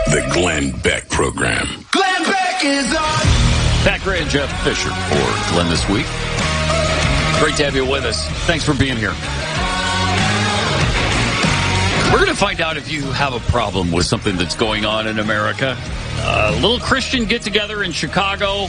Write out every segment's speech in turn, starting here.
The Glenn Beck Program. Glenn Beck is on. Pat Gray and Jeff Fisher for Glenn this week. Great to have you with us. Thanks for being here. We're going to find out if you have a problem with something that's going on in America. A little Christian get-together in Chicago.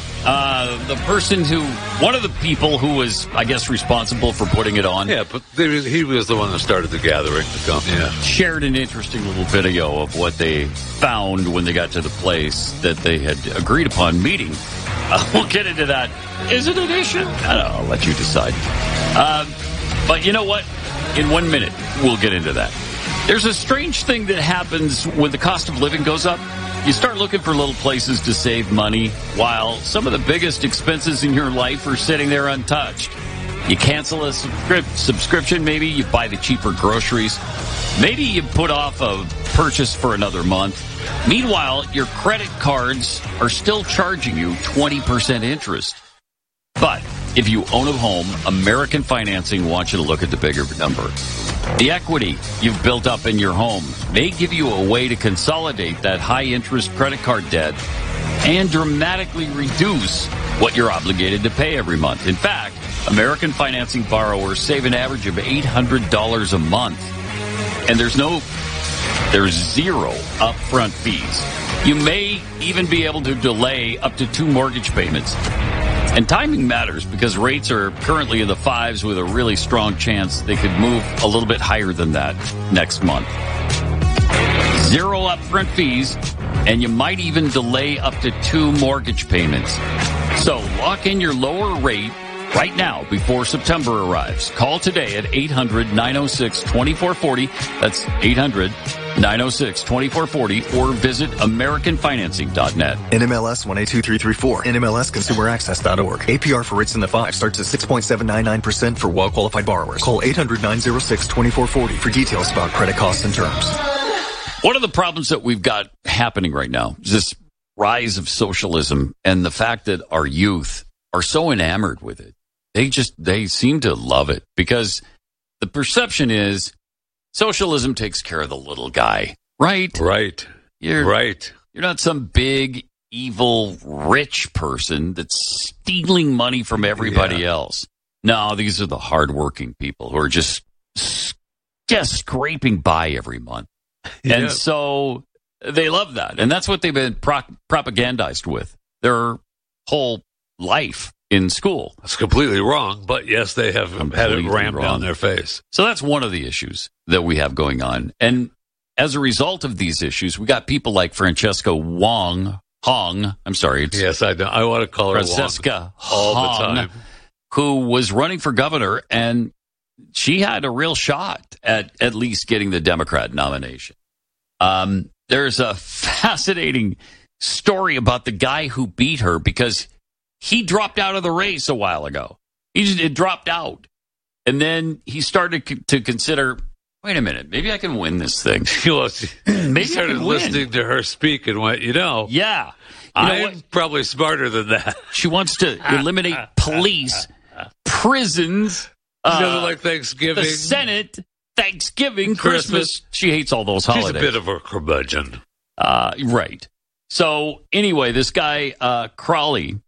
One of the people who was, I guess, responsible for putting it on. Yeah, but he was the one that started the gathering to come. Yeah. Shared an interesting little video of what they found when they got to the place that they had agreed upon meeting. We'll get into that. Is it an issue? I don't know. I'll let you decide. But you know what? In 1 minute, we'll get into that. There's a strange thing that happens when the cost of living goes up. You start looking for little places to save money while some of the biggest expenses in your life are sitting there untouched. You cancel a subscription, maybe you buy the cheaper groceries. Maybe you put off a purchase for another month. Meanwhile, your credit cards are still charging you 20% interest. But if you own a home, American Financing wants you to look at the bigger number. The equity you've built up in your home may give you a way to consolidate that high-interest credit card debt and dramatically reduce what you're obligated to pay every month. In fact, American Financing borrowers save an average of $800 a month. And there's zero upfront fees. You may even be able to delay up to 2 mortgage payments. And timing matters because rates are currently in the 5s with a really strong chance they could move a little bit higher than that next month. 0 upfront fees, and you might even delay up to 2 mortgage payments. So lock in your lower rate right now before September arrives. Call today at 800-906-2440. That's 800-906-2440 or visit AmericanFinancing.net. NMLS 182334. NMLSConsumerAccess.org. APR for rates in the 5 starts at 6.799% for well-qualified borrowers. Call 800-906-2440 for details about credit costs and terms. One of the problems that we've got happening right now is this rise of socialism and the fact that our youth are so enamored with it. They seem to love it because the perception is socialism takes care of the little guy, right? Right. You're not some big, evil, rich person that's stealing money from everybody else. No, these are the hardworking people who are just scraping by every month. And so they love that. And that's what they've been propagandized with their whole life in school. That's completely wrong, but yes, they have had it rammed down their face. So that's one of the issues that we have going on. And as a result of these issues, we got people like Francesca Hong. I'm sorry. Yes, I know. I want to call her Francesca all the time. Who was running for governor, and she had a real shot at least getting the Democrat nomination. There's a fascinating story about the guy who beat her because he dropped out of the race a while ago. He just dropped out. And then he started to consider, wait a minute, maybe I can win this thing. Maybe he started listening to her speak and went, I'm probably smarter than that. She wants to eliminate police, prisons, like Thanksgiving, the Senate, Thanksgiving, Christmas. She hates all those holidays. She's a bit of a curmudgeon. Right. So anyway, this guy, Crowley,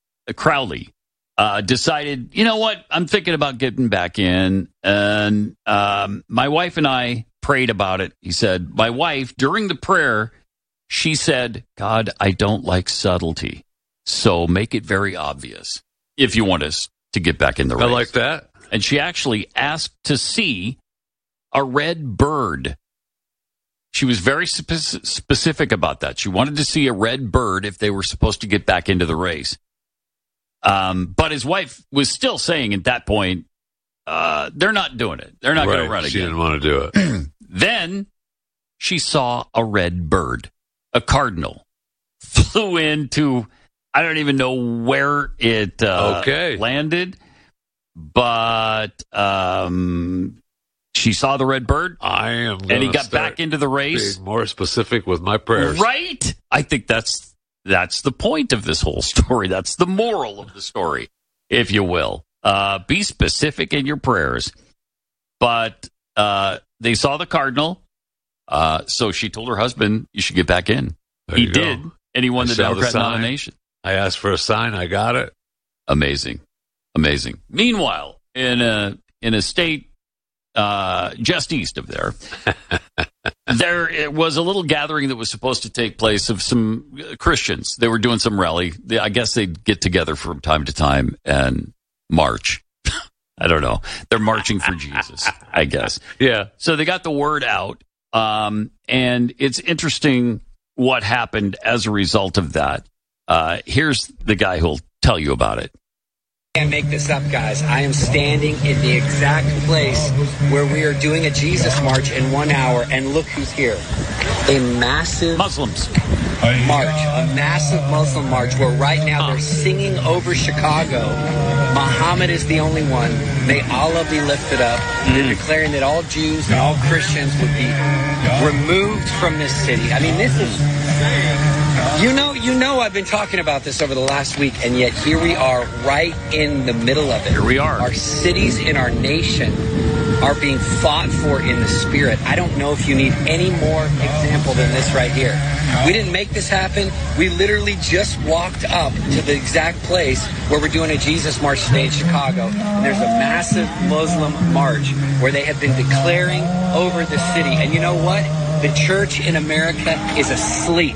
decided, you know what? I'm thinking about getting back in. And my wife and I prayed about it. He said, my wife, during the prayer, she said, God, I don't like subtlety. So make it very obvious if you want us to get back in the race. I like that. And she actually asked to see a red bird. She was very specific about that. She wanted to see a red bird if they were supposed to get back into the race. But his wife was still saying at that point, they're not doing it. They're not going to run again. She didn't want to do it. Then she saw a red bird, a cardinal, flew into, I don't even know where it landed, but she saw the red bird. And he got back into the race. Being more specific with my prayers. Right? I think that's the point of this whole story. That's the moral of the story, if you will. Be specific in your prayers. But they saw the cardinal, so she told her husband, you should get back in. He did, and he won the Democrat nomination. I asked for a sign. I got it. Amazing. Meanwhile, in a state just east of there, there was a little gathering that was supposed to take place of some Christians. They were doing some rally. I guess they'd get together from time to time and march. I don't know. They're marching for Jesus, I guess. Yeah. So they got the word out, and it's interesting what happened as a result of that. Here's the guy who'll tell you about it. I can't make this up, guys. I am standing in the exact place where we are doing a Jesus march in 1 hour, and look who's here. A massive Muslims march, a massive Muslim march where right now they're singing over Chicago. Muhammad is the only one. May Allah be lifted up. They're declaring that all Jews and all Christians would be removed from this city. I mean, this is... You know I've been talking about this over the last week, and yet here we are right in the middle of it. Here we are. Our cities and our nation are being fought for in the spirit. I don't know if you need any more example than this right here. We didn't make this happen. We literally just walked up to the exact place where we're doing a Jesus March today in Chicago. And there's a massive Muslim march where they have been declaring over the city. And you know what? The church in America is asleep.